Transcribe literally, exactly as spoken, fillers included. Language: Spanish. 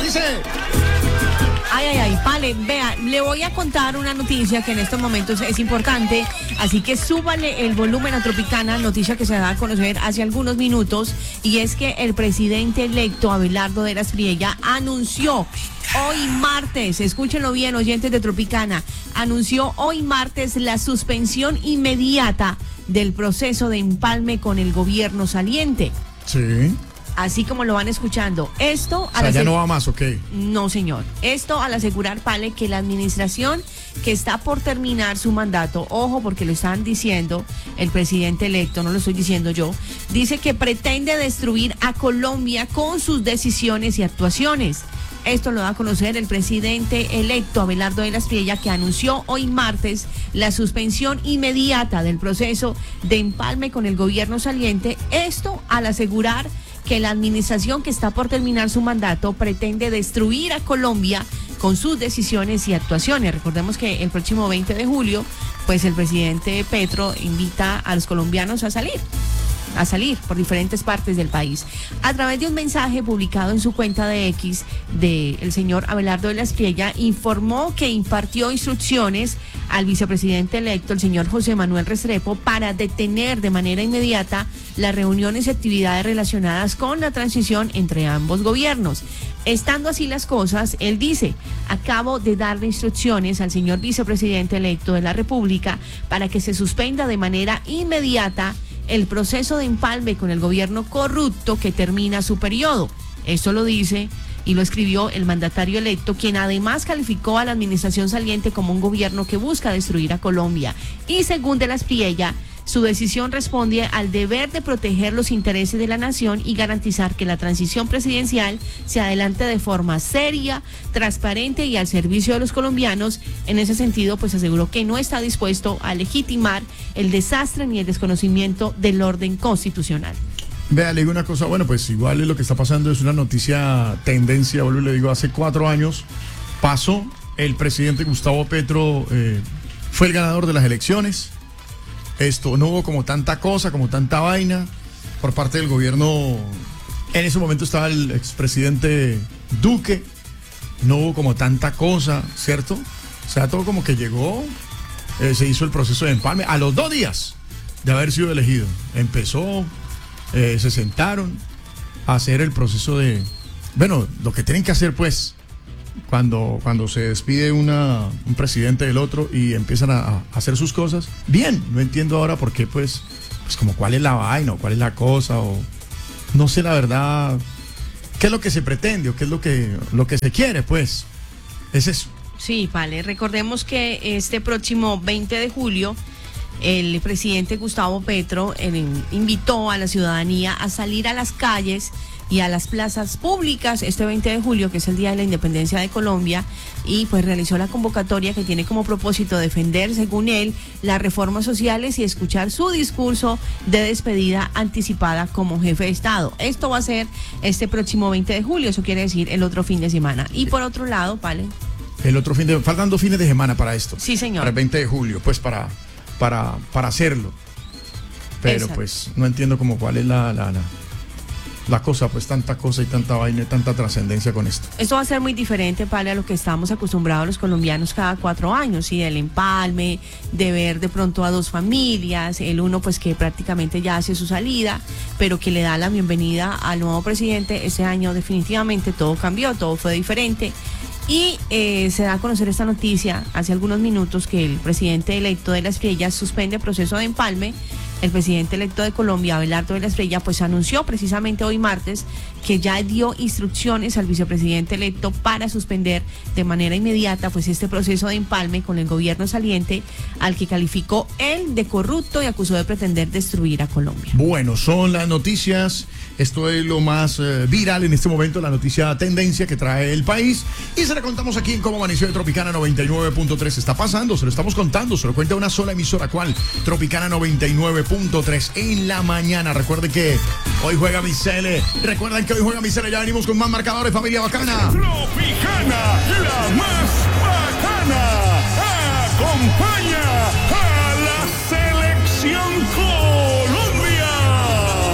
dice? Ay, ay, ay, vale, vea, le voy a contar una noticia que en estos momentos es importante, así que súbale el volumen a Tropicana, noticia que se da a conocer hace algunos minutos, y es que el presidente electo Abelardo de la Espriella anunció hoy martes, escúchenlo bien, oyentes de Tropicana, anunció hoy martes la suspensión inmediata del proceso de empalme con el gobierno saliente. Sí. Así como lo van escuchando. Esto O sea, ya no va más, ¿ok? No, señor. Esto al asegurar, Pale, que la administración que está por terminar su mandato, ojo, porque lo están diciendo el presidente electo, no lo estoy diciendo yo, dice que pretende destruir a Colombia con sus decisiones y actuaciones. Esto lo da a conocer el presidente electo Abelardo de la Espriella, que anunció hoy martes la suspensión inmediata del proceso de empalme con el gobierno saliente. Esto al asegurar que la administración que está por terminar su mandato pretende destruir a Colombia con sus decisiones y actuaciones. Recordemos que el próximo veinte de julio, pues el presidente Petro invita a los colombianos a salir. a salir por diferentes partes del país. A través de un mensaje publicado en su cuenta de X, de el señor Abelardo de la Espriella informó que impartió instrucciones al vicepresidente electo, el señor José Manuel Restrepo, para detener de manera inmediata las reuniones y actividades relacionadas con la transición entre ambos gobiernos. Estando así las cosas, él dice: acabo de darle instrucciones al señor vicepresidente electo de la República para que se suspenda de manera inmediata el proceso de empalme con el gobierno corrupto que termina su periodo. Esto lo dice y lo escribió el mandatario electo, quien además calificó a la administración saliente como un gobierno que busca destruir a Colombia. Y según de la Espriella, su decisión responde al deber de proteger los intereses de la nación y garantizar que la transición presidencial se adelante de forma seria, transparente y al servicio de los colombianos. En ese sentido, pues aseguró que no está dispuesto a legitimar el desastre ni el desconocimiento del orden constitucional. Vea, le digo una cosa, bueno, pues igual lo que está pasando es una noticia tendencia, vuelvo y le digo, hace cuatro años pasó, el presidente Gustavo Petro eh, fue el ganador de las elecciones. Esto, no hubo como tanta cosa, como tanta vaina por parte del gobierno. En ese momento estaba el expresidente Duque, no hubo como tanta cosa, ¿cierto? O sea, todo como que llegó, eh, se hizo el proceso de empalme a los dos días de haber sido elegido. Empezó, eh, se sentaron a hacer el proceso de, bueno, lo que tienen que hacer pues, Cuando, cuando se despide una, un presidente del otro y empiezan a, a hacer sus cosas. Bien, no entiendo ahora por qué, pues, pues como cuál es la vaina o cuál es la cosa, o no sé la verdad, qué es lo que se pretende o qué es lo que, lo que se quiere, pues, es eso. Sí, vale, recordemos que este próximo veinte de julio, el presidente Gustavo Petro eh, invitó a la ciudadanía a salir a las calles y a las plazas públicas este veinte de julio, que es el Día de la Independencia de Colombia, y pues realizó la convocatoria que tiene como propósito defender, según él, las reformas sociales y escuchar su discurso de despedida anticipada como jefe de Estado. Esto va a ser este próximo veinte de julio, eso quiere decir el otro fin de semana. Y por otro lado, ¿vale? El otro fin de, faltan dos fines de semana para esto. Sí, señor. Para el veinte de julio, pues para, para, para hacerlo. Pero Exacto. Pues no entiendo como cuál es la... la, la La cosa, pues tanta cosa y tanta vaina y tanta trascendencia con esto. Esto va a ser muy diferente, Pale, a lo que estamos acostumbrados los colombianos cada cuatro años, ¿sí? Del empalme, de ver de pronto a dos familias, el uno pues que prácticamente ya hace su salida, pero que le da la bienvenida al nuevo presidente. Ese año definitivamente todo cambió, todo fue diferente. Y eh, se da a conocer esta noticia hace algunos minutos que el presidente electo de la Espriella suspende el proceso de empalme. El presidente electo de Colombia, Abelardo de la Espriella, pues anunció precisamente hoy martes que ya dio instrucciones al vicepresidente electo para suspender de manera inmediata pues este proceso de empalme con el gobierno saliente, al que calificó él de corrupto y acusó de pretender destruir a Colombia. Bueno, son las noticias. Esto es lo más eh, viral en este momento, la noticia tendencia que trae el país. Y se la contamos aquí en Cómo Amaneció de Tropicana noventa y nueve punto tres. Está pasando, se lo estamos contando, se lo cuenta una sola emisora. ¿Cuál? Tropicana noventa y nueve punto tres en la mañana. Recuerden que hoy juega Micele. Recuerden que hoy juega Micele. Ya venimos con más marcadores, familia bacana. Tropicana, la más bacana. Acompaña a la selección con